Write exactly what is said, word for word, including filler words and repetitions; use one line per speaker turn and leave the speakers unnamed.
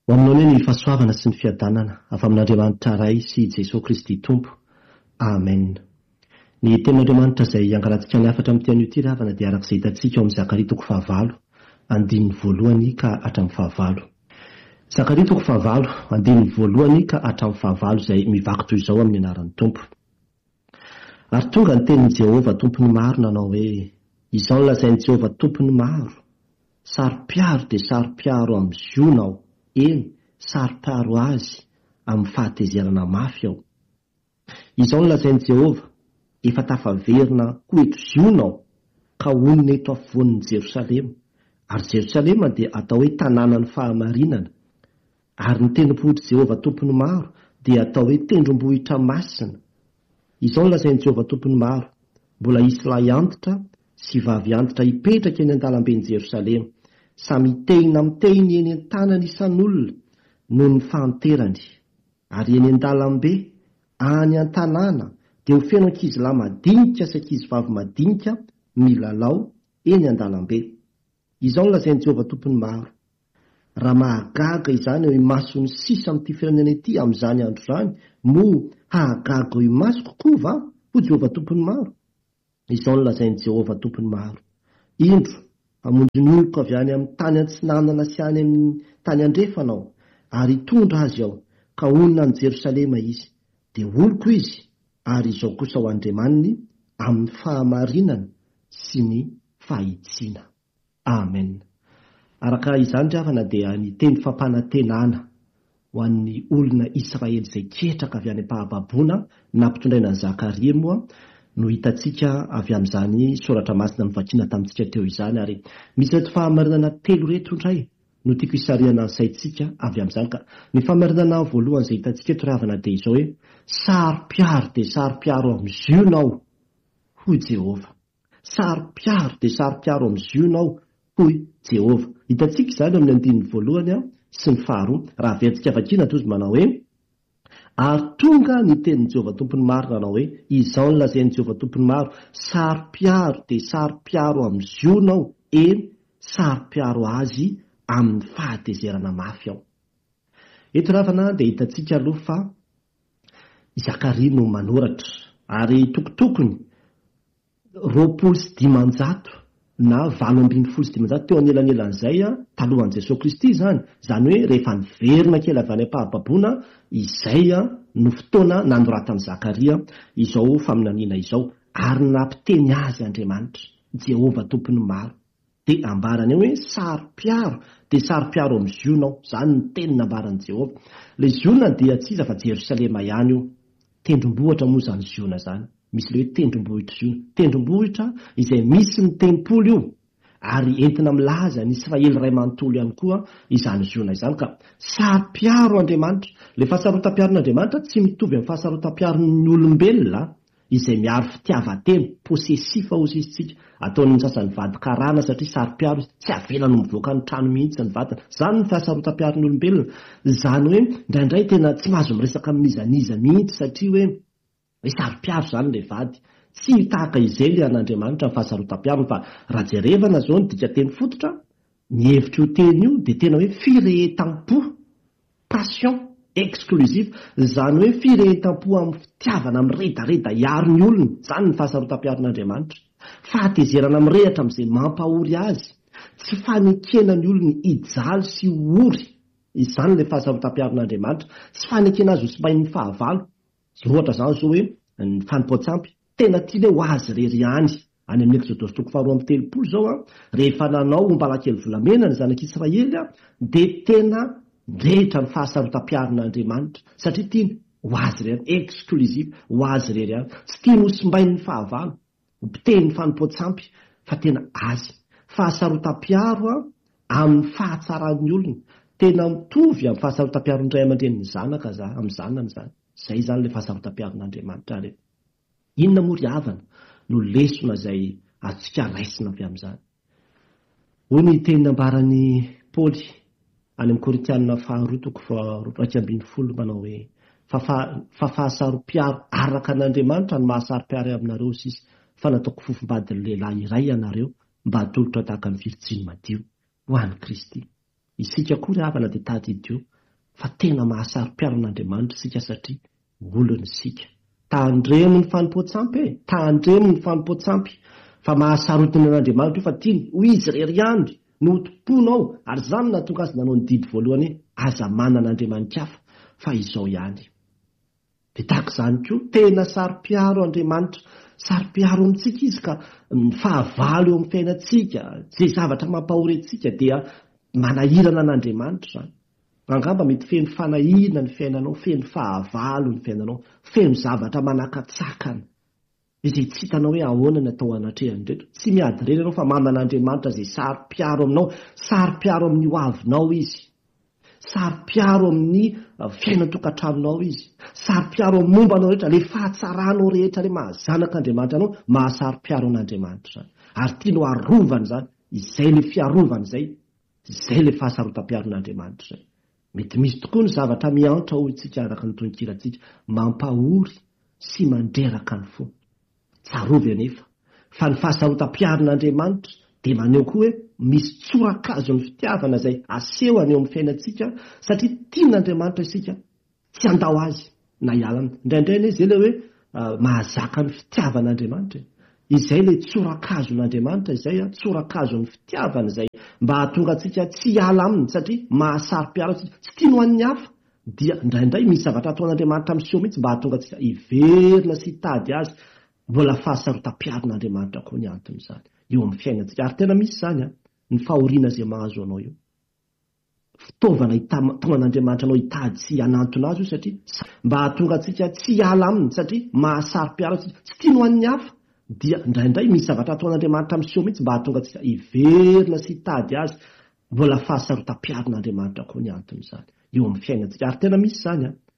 Ho aminao ny fahasoavana sy ny fiadanana avy amin'Andriamanitra iray sy Jesosy Kristy Tompo. Amen. Ny tenin'Andriamanitra izay angalantsika ny afatra amin'ny tian'io ity ravana dia arak'izay hitantsika ao amin'ny Zakaria toko fahavalo andininy voalohany ka hatramin'ny fahavalo. Zakaria toko fahavalo andininy voalohany ka hatramin'ny fahavalo izay mivaky toy izao amin'ny anaran'ny Tompo. Ary tonga ny tenin'i Jehovah Tompony maro nanao hoe: izao no lazain'i Jehovah Tompony maro, saro-piaro dia saro-piaro amin'ny ziona aho. Eny, saro-piaro azy amin'ny fahatezerana mafy aho. Izao no lazain'i Jehovah: efa tafaverina ho eto ziona aho, ka onona eto afovoan'ny Jerosalema. Ary Jerosalema dia atao hoe tanànan'ny fahamarinana. Ary ny tendrombohitry Jehovah Tompony maro dia atao hoe tendrombohitra masina. Izao no lazain'i Jehovah Tompony maro: mbola hisy lahy antitra sy vavy antitra hipetraka eny an-dalamben'i Jerosalema, samy tehina mitehiny eny an-tanany isan'olona noho ny fanterany. Ary eny an-dalambe, any an-tanàna, dia ho feno ankizilahy madinika sy ankizivavy madinika milalao eny an-dalambe. Izao no lazain'i Jehovah Tompony maro: raha mahagaga izany eo imason'ny sisa amin'ity firenena ity amin'izany andro izany, moa hahagaga eo imaso kokoa va ho Jehovah Tompony maro? Izao no lazain'i Jehovah Tompony maro: indro hamonjy ny oloko avy any amin'ny tany antsinanana sy any amin'ny tany andrefanao, ary hitondra azy aho, ka onona any Jerosalema izy, dia oloko izy, ary izao kosa ho andriamaniny amin'ny fahamarinana sy ny fahitsiana. Amen. Araka izany ravana dia ny teny fampanantenana ho an'ny olona Israely izay ketraka avy any am-pahababoana nampitondraina Zakaria moa no hitantsika avy amin'izany soratra masina novakiana tamintsika teo izany. Ary misy reto fahamarinana telo reto indray no tiako hisarihana ny saintsika avy amin'izany. Ka ny fahamarinana voalohany izay hitantsika eto ravana dia izao hoe: saro-piaro dia saro-piaro amin'ny ziona aho hoy Jehovah. Saro-piaro dia saro-piaro amin'ny ziona aho hoy Jehovah. Hitantsika izany amin'ny andininy voalohany a, sy ny faharoa. Raha veantsika vakiana toy manao hoe: ary tonga ny tenin'i Jehovah Tompony maro nanao hoe: izao no lazain'i Jehovah Tompony maro, saro-piaro dia saro-piaro amin'ny ziona aho. Eny, saro-piaro azy amin'ny fahatezerana mafy aho. Eto ravana dia hitantsika aloha fa Zakaria no manoratra, ary tokotokony roapolo sy dimanjato na valo ambin'ny folo sy dimanjato teo anelanelan'izay a talohan'i Jesosy Kristy izany. Izany hoe rehefa niverina kely avy any am-pahababoana, izay a no fotoana nanoratan'i Zakaria izao faminaniana izao. Ary nampiteny azy Andriamanitra, Jehovah Tompony maro, dia ambarany eo hoe: saro-piaro dia saro-piaro amin'ny ziona aho. Izany ny teny nambaran'i Jehovah. Ilay ziona dia tsy iza fa Jerosalema ihany io. Tendrombohitra moa izany ziona izany. Misy ilay hoe tendrombohitra ziona, tendrombohitra izay misy ny tempolo io, ary entina milaza ny Israely iray manontolo ihany koa izany ziona izany. Ka saro-piaro Andriamanitra. Ilay fahasarotam-piaron'Andriamanitra tsy mitovy amin'ny fahasarotam-piaron'ny olombelona izay miaro fitiavan-tena, posesifa hozy izy tsika. Ataony sasany vady karana satria saro-piaro izy, tsy avelany mivoaka ny trano mihitsy ny vatana. Izany ny fahasarotam-piaron'ny olombelona. Izany hoe indraindray tena tsy mahazo miresaka amin'izaniza mihitsy satria hoe hoe saro-piaro izany ilay vady. Tsy tahaka izay ilay an'Andriamanitra ny fahasarotam-piarony. Fa raha jerevana izao ny dika teny fototra, ny hevitra io teny io dia tena hoe firehetam-po, passion exclusive. Izany hoe firehetam-po amin'ny fitiavana miredareda hiaro ny olona. Izany ny fahasarotam-piaron'Andriamanitra. Fahatezerana mirehatra amin'izay mampahory azy, tsy fanekena ny olona hijaly sy hory. Izany ilay fahasarotam-piaron'Andriamanitra. Tsy fanekena azy ho tsy mahay ny fahavalo. Ohatra izany zao hoe ny fanompoan-tsampy tena tiany ho azy rery ihany. Any amin'ny Exodosy toko faharoa amby telopolo izao a, rehefa nanao ombalakely volamena ny zanak'Israely a, dia tena rehetra ny fahasarotam-piaron'Andriamanitra satria tiany ho azy rery, exclusive, ho azy rery ihany. Tsy tiany ho simbainy ny fahavalo, ho piteny ny fanompoan-tsampy, fa tena azy. Fahasarotam-piaro a amin'ny fahatsaran'ny olona, tena mitovy amin'ny fahasarotam-piaron'ny ray aman-drenin'ny zanaka amin'ny zanany izany. Izay izany ilay fahasarotam-piaron'Andriamanitra rery. Inona moa ry havana no lesona izay azontsika raisina avy amin'izany? Hoy ny teny nambaran'ny Paoly any amin'ny Korintianina faharoa toko faha ambin'ny folo manao hoe: fa fahasaro-piaro araka an'Andriamanitra no mahasaro-piaro aminareo sisa, fa nataoko fofombadin'ny lehilahy iray ianareo mba hatolotra tahaka ny firitsiany madio ho an'i Kristy. Isika koa ry havana dia tady idio fa tena mahasaro-piaro n'Andriamanitra sika satria olony sika. Tandremo ny fanompoatsampy e, tandremo ny fanompoatsampy. Fa mahasarotiny n'Andriamanitra io fa tiany ho izy rery ihany no tomponao ary zany nahatonga azy nanao ny didy voalohany aza manana Andriamanitra hafa fa izao ihany. De tahaka izany koa tena saro-piaro Andriamanitra, saro-piaro amintsika izy ka fahavalo eo amin'ny fiainantsika, izay zavatra mampahorentsika dia manahirana n'Andriamanitra zany. Angamba mety feno fanahirana ny fiainanao, feno fahavalo ny fiainanao, feno zavatra manakatsakana. Izay tsy hitanao hoe ahoana ny atao anatrehany rehetra. Tsy miady reny ianao fa manan'Andriamanitra izay saro-piaro aminao, saro-piaro amin'ny ho avinao izy. Saro-piaro amin'ny fiainan-tokantranonao izy. Saro-piaro amin'ny mombanao rehetra, le fahatsaranao rehetra le mahazanaka Andriamanitra anao, mahasaro-piaro n'Andriamanitra zany. Ary tianao arovany zany, izay le fiarovany izay, izay le fahasarotam-piaro n'Andriamanitra zay. Mety misy tokoa ny zavatra miantra ho itsika araka ny tononkiratsika, mampahory sy mandreraka ny fo. Tsarovy anefa. Fa ny fahasarotam-piaro n'Andriamanitra dia maneho koa hoe misy tsorakazo ny fitiavana izay aseho aneo amin'ny fiainantsika satria tian'Andriamanitra isika tsy andao azy na hialana. Indraindray anie izay le hoe uh, mahazaka ny fitiavan'Andriamanitra. Izay le tsorakazo n'Andriamanitra izay, tsorakazo ny fitiavana izay mba hahatonga antsika tsy hiala aminy satria mahasaro-piaro antsika. Tsy tiany ho an'ny hafa dia indraindray misy zavatra ataon'Andriamanitra amin'seho mihitsy mba hahatonga antsika hiverina sy hitady azy. Mbola fahasarotam-piaro n'Andriamanitra koa ny anton'izany eo amin'ny fiainantsika. Ary tena misy zany a, ny fahoriana izay mahazo anao io. Fitaovana tonga n'Andriamanitra anao hitady sy hanantona azy io satria mba hahatonga antsika tsy hiala aminy satria mahasaro-piaro antsika. Tsy tiany ho an'ny hafa dia indraindray misy zavatra ataon'Andriamanitra amin'seho mihitsy mba hahatonga antsika hiverina sy hitady azy. Mbola fahasarotam-piaro n'Andriamanitra koa ny anton'izany eo amin'ny fiainantsika. Ary tena misy zany a.